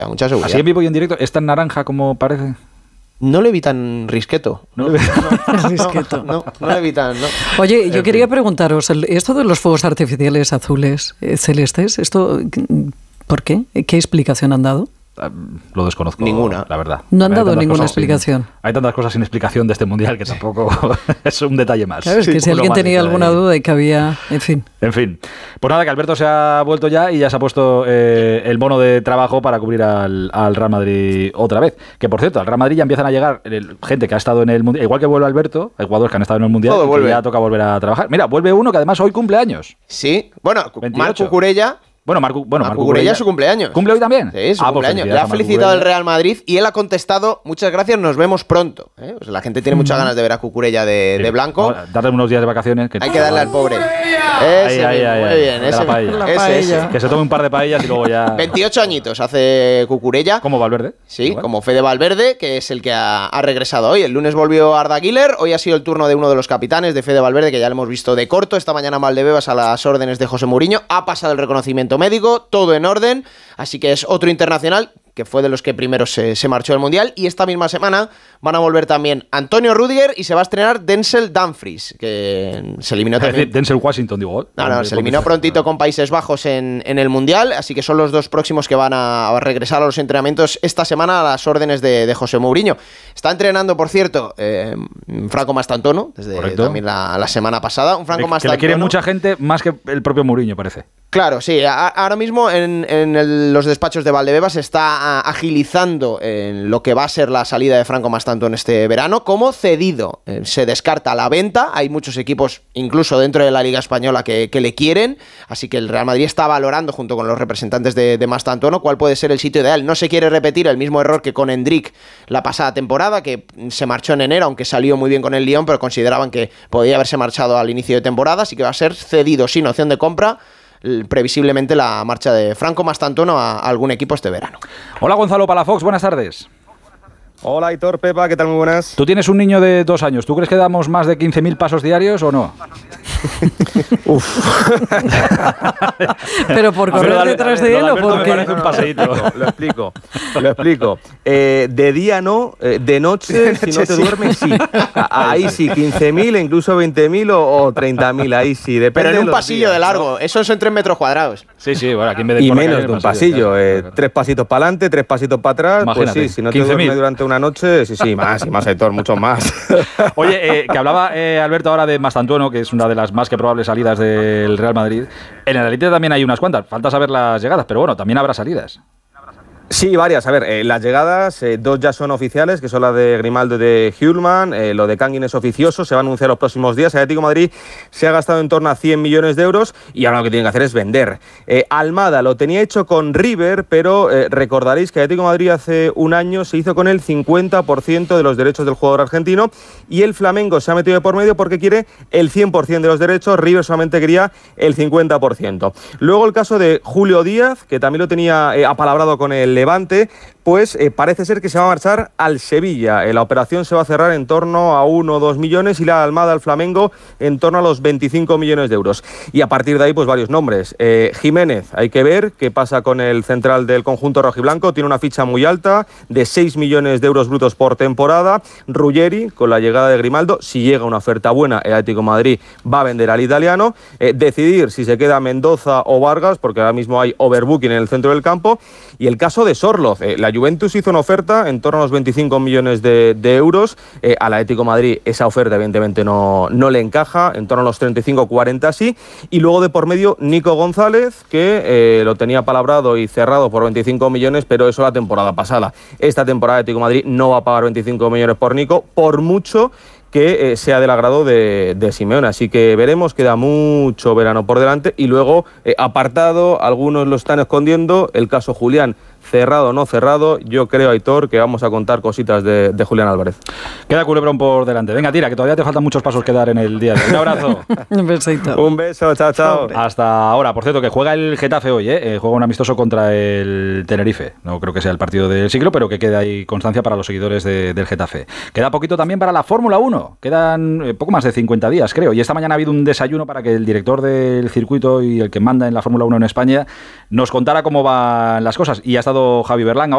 mucha seguridad. Así en vivo y en directo, ¿es tan naranja como parece? No le vi tan risqueto. No le vi tan, ¿no? Oye, yo quería preguntaros, esto de los fuegos artificiales azules, celestes, ¿esto por qué? ¿Qué explicación han dado? Lo desconozco. Ninguna. La verdad. No han dado ninguna explicación. Hay tantas cosas sin explicación de este mundial que tampoco es un detalle más. Claro, es que si alguien tenía alguna duda y que había, en fin. Pues nada, que Alberto se ha vuelto ya y ya se ha puesto el bono de trabajo para cubrir al Real Madrid otra vez. Que por cierto, al Real Madrid ya empiezan a llegar gente que ha estado en el mundial. Igual que vuelve Alberto, hay jugadores que han estado en el mundial y que ya toca volver a trabajar. Mira, vuelve uno que además hoy cumple años. Sí, bueno, 28. Marc Cucurella. Marc Cucurella es su cumpleaños. ¿Cumple hoy también? Sí, su cumpleaños. Le ha felicitado el Real Madrid y él ha contestado: muchas gracias, nos vemos pronto. Pues la gente tiene muchas ganas de ver a Cucurella de blanco. Darle unos días de vacaciones. Hay que darle al pobre. Muy bien. Ese. Que se tome un par de paellas y luego ya... 28 añitos hace Cucurella. ¿Como Valverde? Sí, igual. Como Fede Valverde, que es el que ha regresado hoy. El lunes volvió Arda Güler. Hoy ha sido el turno de uno de los capitanes, de Fede Valverde, que ya lo hemos visto de corto. Esta mañana Valdebebas a las órdenes de José Mourinho. Ha pasado el reconocimiento médico, todo en orden, así que es otro internacional que fue de los que primero se marchó del Mundial. Y esta misma semana van a volver también Antonio Rüdiger y se va a estrenar Denzel Dumfries, que se eliminó también. Denzel Washington, digo. Se eliminó prontito con Países Bajos en el Mundial, así que son los dos próximos que van a regresar a los entrenamientos esta semana a las órdenes de José Mourinho. Está entrenando, por cierto, Franco Mastantuono, desde también la semana pasada. Un Franco Mastantuono que le quiere mucha gente, más que el propio Mourinho, parece. Claro, sí. Ahora mismo en los despachos de Valdebebas se está agilizando en lo que va a ser la salida de Franco Mastantuono este verano como cedido. Se descarta la venta. Hay muchos equipos, incluso dentro de la Liga Española, que le quieren. Así que el Real Madrid está valorando, junto con los representantes de Mastantuono, cuál puede ser el sitio ideal. No se quiere repetir el mismo error que con Endrick la pasada temporada, que se marchó en enero, aunque salió muy bien con el Lyon, pero consideraban que podía haberse marchado al inicio de temporada. Así que va a ser cedido sin opción de compra, previsiblemente, la marcha de Franco Mastantuono a algún equipo este verano. Hola Gonzalo Palafox, buenas tardes. Hola Aitor, Pepa, ¿qué tal? Muy buenas. Tú tienes un niño de 2 años, ¿tú crees que damos más de 15.000 pasos diarios o no? Pero por correr detrás de él o por qué. Me parece un paseíto. Lo explico. De día no, de noche, si no te duermes, sí. Ahí sí, 15.000, incluso 20.000 o 30.000, ahí sí. Depende. Pero en un pasillo días, de largo, ¿no? Eso son 3 metros cuadrados. Sí, bueno, aquí en vez de y menos de un pasillo, claro. 3 pasitos para adelante, 3 pasitos para atrás. Imagínate, pues sí, si no te duermes durante una noche, sí, más, Aitor, mucho más. Oye, que hablaba Alberto ahora de Mastantuono, que es una de las más que probables salidas del Real Madrid. En el Elite también hay unas cuantas, falta saber las llegadas, pero bueno, también habrá salidas. Sí, varias. A ver, las llegadas, 2 ya son oficiales, que son las de Grimaldo y de Hjulman. Lo de Kangin es oficioso, se va a anunciar los próximos días. El Atlético de Madrid se ha gastado en torno a 100 millones de euros y ahora lo que tienen que hacer es vender. Almada lo tenía hecho con River, pero recordaréis que el Atlético de Madrid hace un año se hizo con el 50% de los derechos del jugador argentino y el Flamengo se ha metido de por medio porque quiere el 100% de los derechos. River solamente quería el 50%. Luego el caso de Julio Díaz, que también lo tenía apalabrado con el Levante, pues parece ser que se va a marchar al Sevilla. La operación se va a cerrar en torno a 1 o 2 millones y la Almada al Flamengo en torno a los 25 millones de euros. Y a partir de ahí, pues varios nombres. Jiménez, hay que ver qué pasa con el central del conjunto rojiblanco. Tiene una ficha muy alta de 6 millones de euros brutos por temporada. Ruggeri, con la llegada de Grimaldo, si llega una oferta buena, el Atlético de Madrid va a vender al italiano. Decidir si se queda Mendoza o Vargas, porque ahora mismo hay overbooking en el centro del campo. Y el caso de Sorloz, la Juventus hizo una oferta en torno a los 25 millones de euros. Al Atlético de Madrid esa oferta evidentemente no le encaja, en torno a los 35-40 sí. Y luego de por medio Nico González, que lo tenía palabrado y cerrado por 25 millones, pero eso la temporada pasada. Esta temporada el Atlético de Madrid no va a pagar 25 millones por Nico, por mucho que sea del agrado de Simeone. Así que veremos, queda mucho verano por delante. Y luego, apartado, algunos lo están escondiendo, el caso Julián. Cerrado o no cerrado, yo creo, Aitor, que vamos a contar cositas de Julián Álvarez. Queda culebrón por delante. Venga, tira, que todavía te faltan muchos pasos que dar en el día. Un abrazo. Un besito. Un beso, chao. Hasta ahora. Por cierto, que juega el Getafe hoy, juega un amistoso contra el Tenerife. No creo que sea el partido del siglo, pero que quede ahí constancia para los seguidores del Getafe. Queda poquito también para la Fórmula 1. Quedan poco más de 50 días, creo. Y esta mañana ha habido un desayuno para que el director del circuito y el que manda en la Fórmula 1 en España nos contara cómo van las cosas. Y ha estado Javi Berlán.